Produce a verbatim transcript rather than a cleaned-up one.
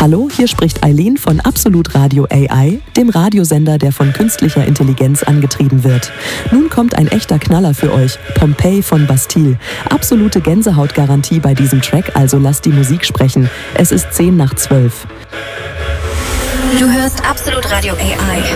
Hallo, hier spricht Eileen von Absolut Radio A I, dem Radiosender, der von künstlicher Intelligenz angetrieben wird. Nun kommt ein echter Knaller für euch, Pompeii von Bastille. Absolute Gänsehautgarantie bei diesem Track, also lasst die Musik sprechen. Es ist zehn nach zwölf. Du hörst Absolut Radio A I.